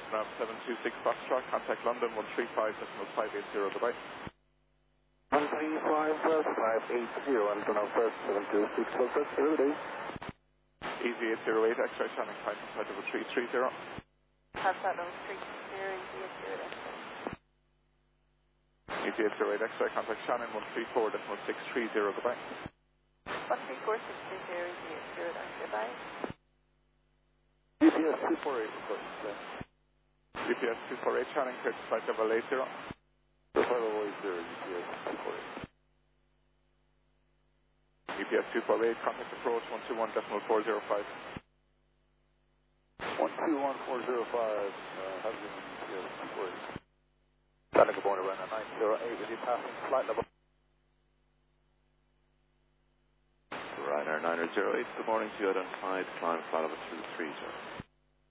Nav 726 Foxtrot, contact London 135.580, goodbye. 135.580, London Alpha 726 Foxtrot, good day. Easy 808, X-ray channel, time contact over 330. Contact over 330, easy 808, X-ray. Easy 808, X-ray, contact Shannon 134.630, goodbye. 134.630, easy 808, goodbye. UPS 248, request. UPS 248, Shannon, clear to flight level 80. The flight level 80, UPS 248. UPS 248, contact approach 121.405. 121.405, have you been UPS 248? Shannon, good morning, Ryanair 908, will you passing flight level? Ryanair 908, good morning to you, identified, climb flight level 230.